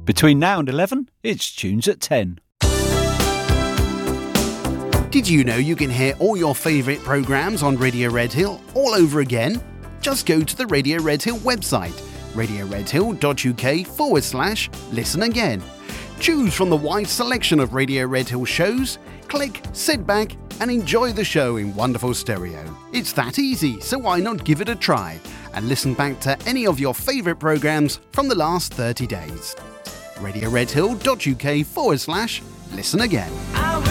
Between now and 11, it's Tunes at 10. Did you know you can hear all your favourite programmes on Radio Red Hill all over again? Just go to the Radio Red Hill website, radioredhill.uk/listen again. Choose from the wide selection of Radio Red Hill shows, click, sit back and enjoy the show in wonderful stereo. It's that easy, so why not give it a try and listen back to any of your favourite programmes from the last 30 days. radioredhill.uk/listen again.